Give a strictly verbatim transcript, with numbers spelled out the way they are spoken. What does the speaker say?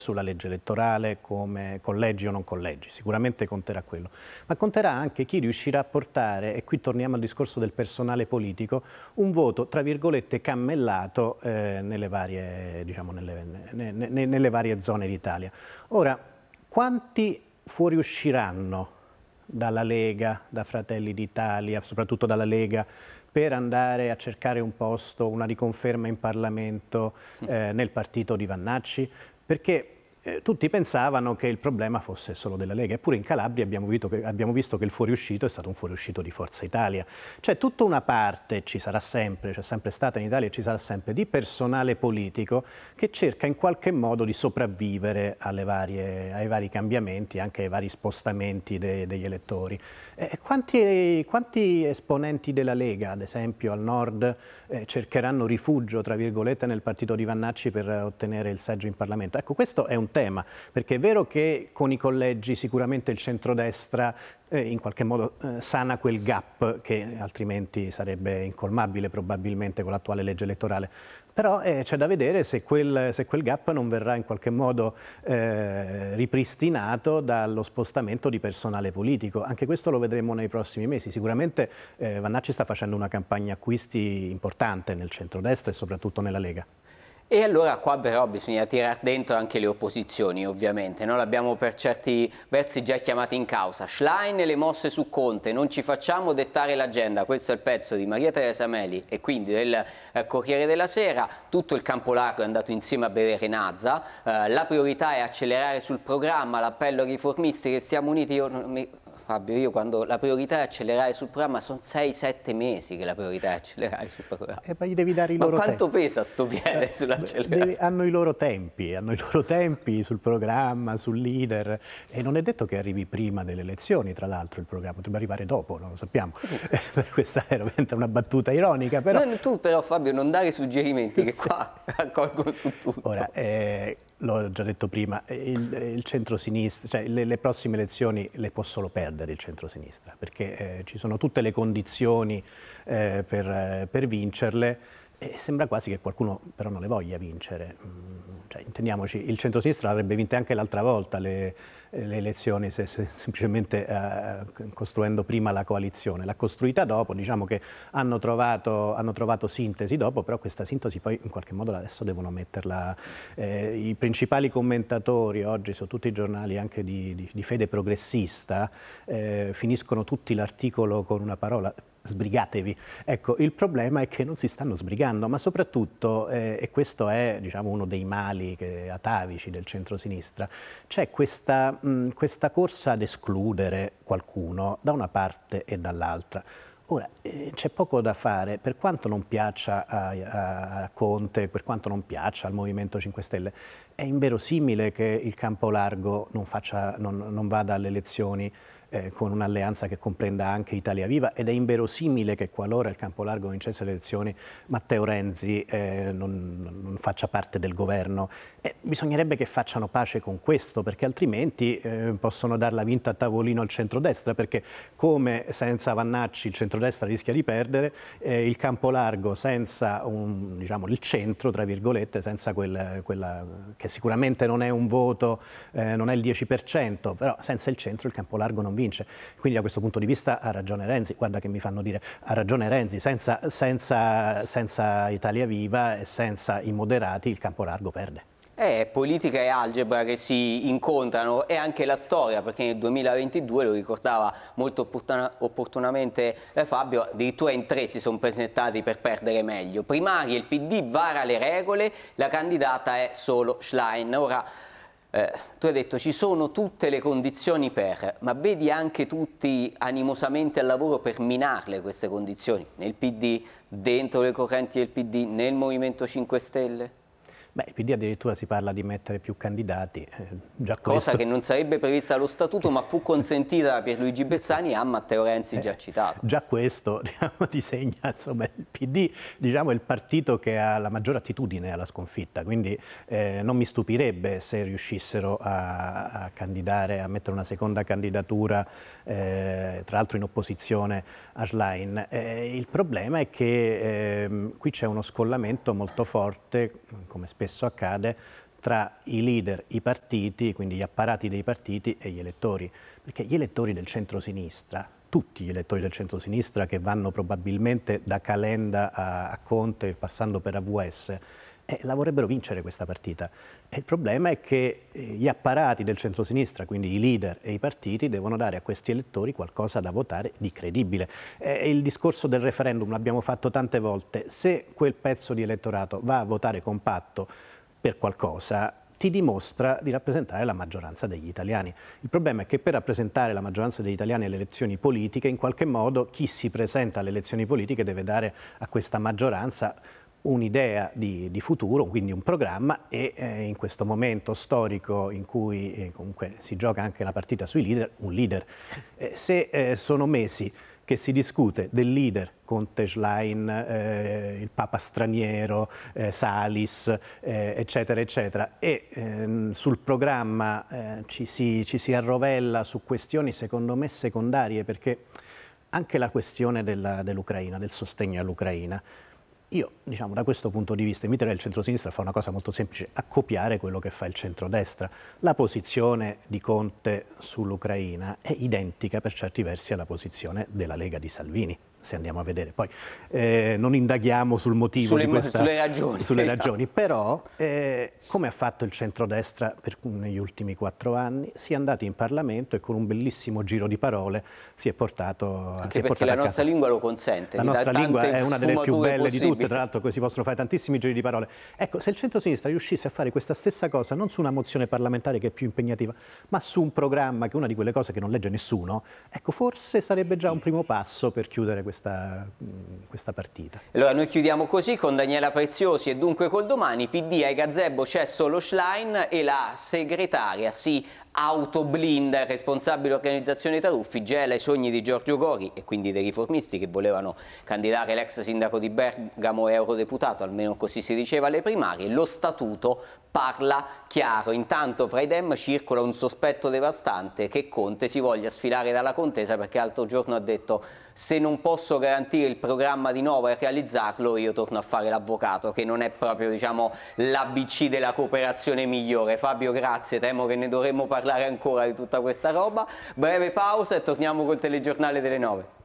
sulla legge elettorale, come collegi o non collegi, sicuramente conterà quello, ma conterà anche chi riuscirà a portare, e qui torniamo al discorso del personale politico, un voto tra virgolette cammellato eh, nelle, varie, diciamo, nelle, ne, ne, nelle varie zone d'Italia. Ora, quanti fuoriusciranno dalla Lega, da Fratelli d'Italia, soprattutto dalla Lega, per andare a cercare un posto, una riconferma in Parlamento eh, nel partito di Vannacci? Perché eh, tutti pensavano che il problema fosse solo della Lega, eppure in Calabria abbiamo visto, che, abbiamo visto che il fuoriuscito è stato un fuoriuscito di Forza Italia. C'è tutta una parte, ci sarà sempre, c'è sempre stata in Italia e ci sarà sempre, di personale politico che cerca in qualche modo di sopravvivere alle varie, ai vari cambiamenti, anche ai vari spostamenti de, degli elettori. Eh, quanti, quanti esponenti della Lega, ad esempio al nord, eh, cercheranno rifugio, tra virgolette, nel partito di Vannacci per ottenere il seggio in Parlamento? Ecco, questo è un tema, perché è vero che con i collegi sicuramente il centrodestra eh, in qualche modo eh, sana quel gap che altrimenti sarebbe incolmabile probabilmente con l'attuale legge elettorale. Però eh, c'è da vedere se quel, se quel gap non verrà in qualche modo eh, ripristinato dallo spostamento di personale politico. Anche questo lo vedremo nei prossimi mesi. Sicuramente eh, Vannacci sta facendo una campagna acquisti importante nel centrodestra e soprattutto nella Lega. E allora qua però bisogna tirare dentro anche le opposizioni, ovviamente. Noi l'abbiamo per certi versi già chiamati in causa. Schlein e le mosse su Conte, non ci facciamo dettare l'agenda. Questo è il pezzo di Maria Teresa Meli e quindi del eh, Corriere della Sera. Tutto il campo largo è andato insieme a vedere Nazza. Eh, la priorità è accelerare sul programma, l'appello ai riformisti che stiamo uniti. Io non mi... Fabio, io quando la priorità è accelerare sul programma, sono sei sette mesi che la priorità è accelerare sul programma. E poi gli devi dare i Ma loro quanto tempi. pesa sto piede Eh, sull'accelerazione? Hanno i loro tempi, hanno i loro tempi sul programma, sul leader, e non è detto che arrivi prima delle elezioni, tra l'altro il programma, potrebbe arrivare dopo, non lo sappiamo. Sì. Eh, questa è veramente una battuta ironica, però... No, tu però Fabio non dare suggerimenti che qua raccolgono su tutto. Ora, eh, l'ho già detto prima, il, il centro-sinistra, cioè le, le prossime elezioni le può solo perdere il centro-sinistra, perché eh, ci sono tutte le condizioni eh, per, eh, per vincerle, e sembra quasi che qualcuno però non le voglia vincere. Cioè, intendiamoci, il centro-sinistra avrebbe vinto anche l'altra volta le, le elezioni se, se, semplicemente eh, costruendo prima la coalizione. L'ha costruita dopo, diciamo che hanno trovato, hanno trovato sintesi dopo, però questa sintesi poi in qualche modo adesso devono metterla. Eh, I principali commentatori oggi su tutti i giornali anche di, di, di fede progressista eh, finiscono tutti l'articolo con una parola: sbrigatevi. Ecco, il problema è che non si stanno sbrigando, ma soprattutto, eh, e questo è diciamo uno dei mali che, atavici del centrosinistra, c'è questa, mh, questa corsa ad escludere qualcuno da una parte e dall'altra. Ora, eh, c'è poco da fare, per quanto non piaccia a, a, a Conte, per quanto non piaccia al Movimento cinque Stelle, è inverosimile che il campo largo non, faccia, non, non vada alle elezioni Eh, con un'alleanza che comprenda anche Italia Viva, ed è inverosimile che qualora il campo largo vincesse le elezioni Matteo Renzi eh, non, non faccia parte del governo. Eh, bisognerebbe che facciano pace con questo, perché altrimenti eh, possono darla vinta a tavolino al centrodestra, perché come senza Vannacci il centrodestra rischia di perdere, eh, il campo largo senza un, diciamo, il centro, tra virgolette, senza quel, quella che sicuramente non è un voto, eh, non è il dieci per cento, però senza il centro il campo largo non vince. Quindi da questo punto di vista ha ragione Renzi, guarda che mi fanno dire, ha ragione Renzi, senza, senza, senza Italia Viva e senza i moderati il campo largo perde. È politica e algebra che si incontrano, e anche la storia, perché nel duemilaventidue, lo ricordava molto opportuna, opportunamente eh, Fabio, addirittura in tre si sono presentati per perdere meglio. Primarie, il P D vara le regole, la candidata è solo Schlein. Ora, Eh, tu hai detto ci sono tutte le condizioni per, ma vedi anche tutti animosamente al lavoro per minarle queste condizioni, nel P D, dentro le correnti del P D, nel Movimento cinque Stelle? Beh, il P D addirittura si parla di mettere più candidati, eh, già Cosa questo... che non sarebbe prevista dallo statuto, ma fu consentita da Pierluigi Bersani e a Matteo Renzi già citato. Eh, già questo diciamo, disegna, insomma, il P D diciamo, è il partito che ha la maggiore attitudine alla sconfitta, quindi eh, non mi stupirebbe se riuscissero a, a candidare, a mettere una seconda candidatura, eh, tra l'altro in opposizione a Schlein. Eh, il problema è che eh, qui c'è uno scollamento molto forte, come spesso accade, tra i leader, i partiti, quindi gli apparati dei partiti e gli elettori, perché gli elettori del centrosinistra, tutti gli elettori del centrosinistra che vanno probabilmente da Calenda a, a Conte passando per A V S, eh, la vorrebbero vincere questa partita. E il problema è che eh, gli apparati del centrosinistra, quindi i leader e i partiti, devono dare a questi elettori qualcosa da votare di credibile. Eh, il discorso del referendum l'abbiamo fatto tante volte: se quel pezzo di elettorato va a votare compatto per qualcosa, ti dimostra di rappresentare la maggioranza degli italiani. Il problema è che per rappresentare la maggioranza degli italiani alle elezioni politiche, in qualche modo chi si presenta alle elezioni politiche deve dare a questa maggioranza un'idea di, di futuro, quindi un programma, e eh, in questo momento storico in cui eh, comunque si gioca anche la partita sui leader, un leader. Eh, se eh, sono mesi che si discute del leader Conte, Schlein, eh, il Papa straniero, eh, Salis, eh, eccetera, eccetera, e ehm, sul programma eh, ci, si, ci si arrovella su questioni secondo me secondarie, perché anche la questione della, dell'Ucraina, del sostegno all'Ucraina, io, diciamo, da questo punto di vista inviterei il centrosinistra a fare una cosa molto semplice: a copiare quello che fa il centrodestra. La posizione di Conte sull'Ucraina è identica per certi versi alla posizione della Lega di Salvini, se andiamo a vedere. Poi eh, non indaghiamo sul motivo sulle, di questa, sulle ragioni, sulle esatto. ragioni, però eh, come ha fatto il centrodestra per, negli ultimi quattro anni, si è andati in Parlamento e con un bellissimo giro di parole si è portato, anche si è perché portato la a casa. nostra lingua lo consente. La nostra lingua è una delle più belle possibili. di tutte, tra l'altro si possono fare tantissimi giri di parole. Ecco, se il centrosinistra riuscisse a fare questa stessa cosa non su una mozione parlamentare che è più impegnativa, ma su un programma che è una di quelle cose che non legge nessuno, ecco, forse sarebbe già un primo passo per chiudere questa, questa partita. Allora noi chiudiamo così con Daniela Preziosi e dunque col Domani. P D ai gazebo c'è solo Schlein e la segretaria si autoblinda, il responsabile organizzazione Taruffi gela i sogni di Giorgio Gori e quindi dei riformisti che volevano candidare l'ex sindaco di Bergamo e eurodeputato, almeno così si diceva alle primarie. Lo statuto parla chiaro. Intanto fra i Dem circola un sospetto devastante che Conte si voglia sfilare dalla contesa, perché l'altro giorno ha detto: se non posso garantire il programma di Nova e realizzarlo, io torno a fare l'avvocato, che non è proprio, diciamo, l'A B C della cooperazione migliore. Fabio, grazie, temo che ne dovremmo parlare ancora di tutta questa roba. Breve pausa e torniamo col telegiornale delle nove.